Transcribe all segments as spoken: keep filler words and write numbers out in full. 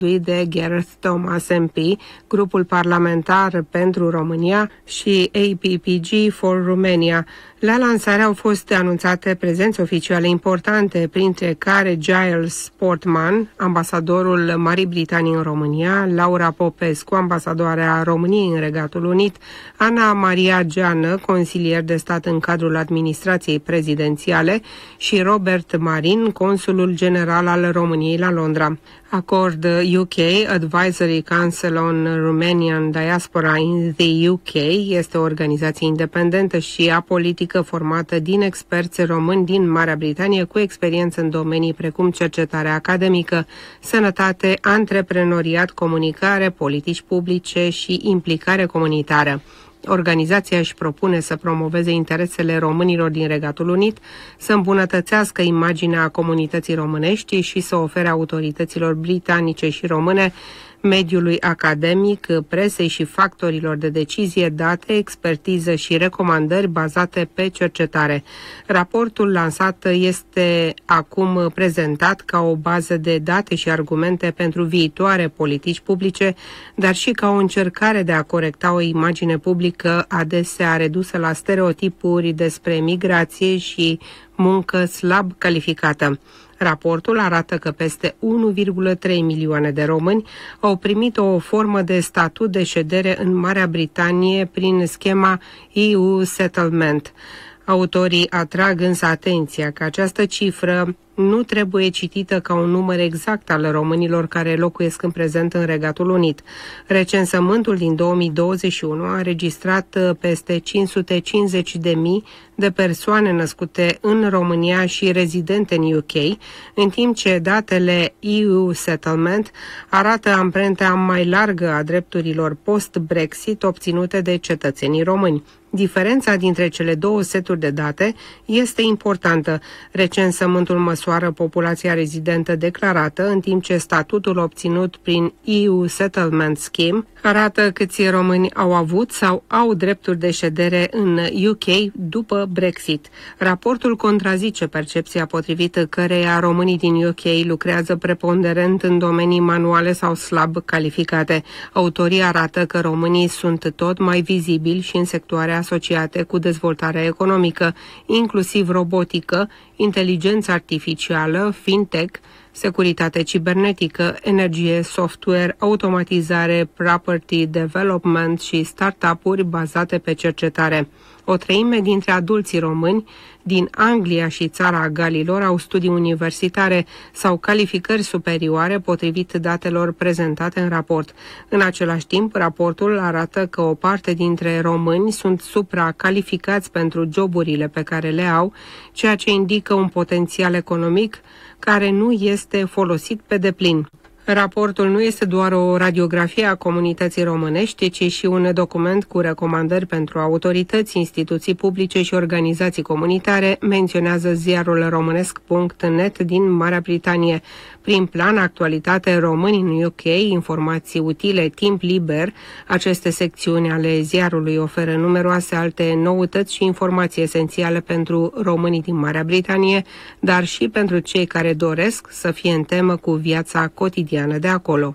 de Gareth Thomas M P, grupul parlamentar pentru România și A P P G for Romania. La lansare au fost anunțate prezențe oficiale importante, printre care Giles Portman, ambasadorul Marii Britanii în România, Laura Popescu, ambasadoarea României în Regatul Unit, Ana Maria Geană, consilier de stat în cadrul administrației prezidențiale, și Robert Marin, consulul general al României la Londra. Acord U K Advisory Council on Romanian Diaspora in the U K este o organizație independentă și apolitică formată din experți români din Marea Britanie cu experiență în domenii precum cercetare academică, sănătate, antreprenoriat, comunicare, politici publice și implicare comunitară. Organizația își propune să promoveze interesele românilor din Regatul Unit, să îmbunătățească imaginea comunității românești și să ofere autorităților britanice și române, mediului academic, presei și factorilor de decizie date, expertiză și recomandări bazate pe cercetare. Raportul lansat este acum prezentat ca o bază de date și argumente pentru viitoare politici publice, dar și ca o încercare de a corecta o imagine publică adesea redusă la stereotipuri despre migrație și muncă slab calificată. Raportul arată că peste unu virgulă trei milioane de români au primit o formă de statut de ședere în Marea Britanie prin schema E U Settlement. Autorii atrag însă atenția că această cifră nu trebuie citită ca un număr exact al românilor care locuiesc în prezent în Regatul Unit. Recensământul din două mii douăzeci și unu a înregistrat peste cinci sute cincizeci de mii de persoane născute în România și rezidente în U K, în timp ce datele E U Settlement arată amprenta mai largă a drepturilor post-Brexit obținute de cetățenii români. Diferența dintre cele două seturi de date este importantă. Recensământul măsoară populația rezidentă declarată, în timp ce statutul obținut prin E U Settlement Scheme arată câți români au avut sau au drepturi de ședere în U K după Brexit. Raportul contrazice percepția potrivit căreia românii din U K lucrează preponderent în domenii manuale sau slab calificate. Autorii arată că românii sunt tot mai vizibili și în sectoare asociate cu dezvoltarea economică, inclusiv robotică, inteligență artificială, fintech, securitate cibernetică, energie, software, automatizare, property development și startup-uri bazate pe cercetare. O treime dintre adulții români din Anglia și Țara Galilor au studii universitare sau calificări superioare potrivit datelor prezentate în raport. În același timp, raportul arată că o parte dintre români sunt supracalificați pentru joburile pe care le au, ceea ce indică un potențial economic care nu este folosit pe deplin. Raportul nu este doar o radiografie a comunității românești, ci și un document cu recomandări pentru autorități, instituții publice și organizații comunitare, menționează ziarul românesc punct net din Marea Britanie. Prin plan, actualitate, români în U K, informații utile, timp liber, aceste secțiuni ale ziarului oferă numeroase alte noutăți și informații esențiale pentru românii din Marea Britanie, dar și pentru cei care doresc să fie în temă cu viața cotidiană de acolo.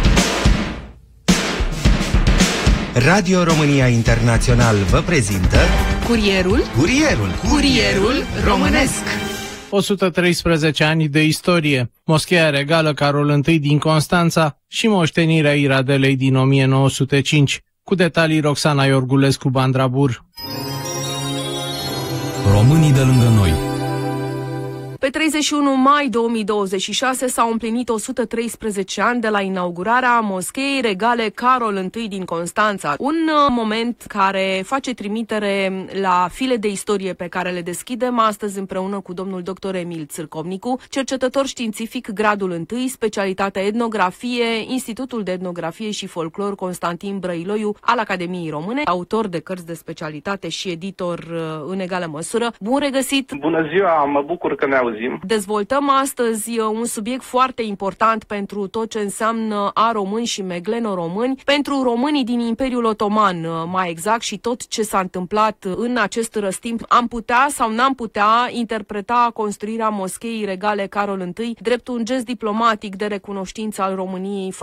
Radio România Internațional vă prezintă Curierul Curierul Curierul românesc. o sută treisprezece ani de istorie, Moscheea Regală Carol I din Constanța și moștenirea Iradelei din o mie nouă sute cinci. Cu detalii Roxana Iorgulescu Bandrabur. Românii de lângă noi. Pe treizeci și unu mai două mii douăzeci și șase s-au împlinit o sută treisprezece ani de la inaugurarea Moscheei Regale Carol I din Constanța. Un moment care face trimitere la file de istorie pe care le deschidem astăzi împreună cu domnul doctor Emil Țârcovnicu, cercetător științific gradul I, specialitatea etnografie, Institutul de Etnografie și Folclor Constantin Brăiloiu al Academiei Române, autor de cărți de specialitate și editor în egală măsură. Bun regăsit! Bună ziua, mă bucur că ne auzim. Dezvoltăm astăzi un subiect foarte important pentru tot ce înseamnă a-români și megleno-români, pentru românii din Imperiul Otoman, mai exact, și tot ce s-a întâmplat în acest răstimp. Am putea sau n-am putea interpreta construirea Moscheei Regale Carol I drept un gest diplomatic de recunoștință al României